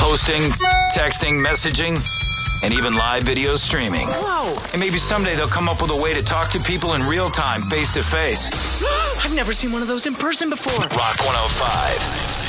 hosting, texting, messaging, and even live video streaming. Whoa! And maybe someday they'll come up with a way to talk to people in real time, face to face. I've never seen one of those in person before. Rock 105.